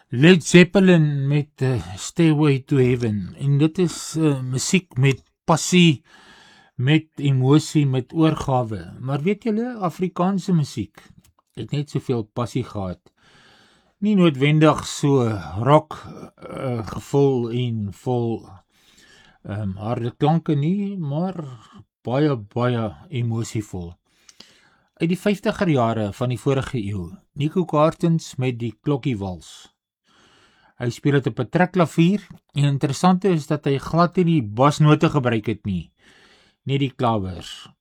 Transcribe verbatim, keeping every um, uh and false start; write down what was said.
Led Zeppelin met uh, Stairway to Heaven, en dit is uh, musiek met passie, met emosie, met oorgawe. Maar weet julle, Afrikaanse musiek het net soveel passie gehad. Nie noodwendig so rock uh, gevul en vol um, harde klanke nie, maar baie, baie emosievol. Uit die vyftiger jare van die vorige eeu, Nico Cartens met die Klokkiewals. Hy speel het op 'n trekklavier, en interessant is dat hy glad nie die basnote gebruik het nie, net die klawers.